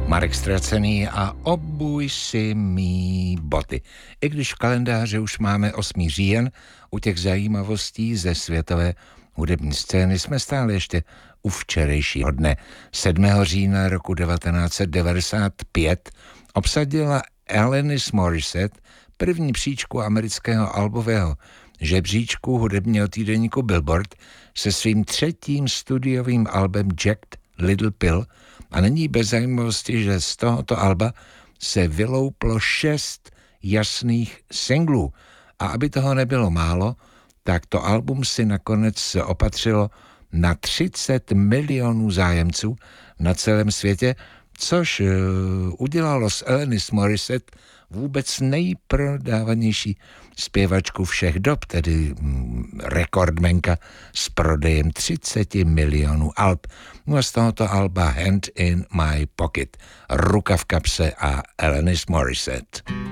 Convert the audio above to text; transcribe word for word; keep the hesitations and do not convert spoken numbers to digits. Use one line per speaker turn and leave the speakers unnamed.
Marek Ztracený a Obuj si mý boty. I když v kalendáři už máme osmý říjen, u těch zajímavostí ze světové hudební scény jsme stále ještě u včerejšího dne. sedmého října roku devatenáct set devadesát pět obsadila Alanis Morissette první příčku amerického albového žebříčku hudebního týdeníku Billboard se svým třetím studiovým albem Jagged Little Pill. A není bez zajímavosti, že z tohoto alba se vylouplo šest jasných singlů. A aby toho nebylo málo, tak to album si nakonec opatřilo na třicet milionů zájemců na celém světě, což uh, udělalo z Alanis Morissette vůbec nejprodávanější zpěvačku všech dob, tedy mm, rekordmenka s prodejem třicet milionů alb. No a z tohoto alba Hand in My Pocket, ruka v kapse a Alanis Morissette.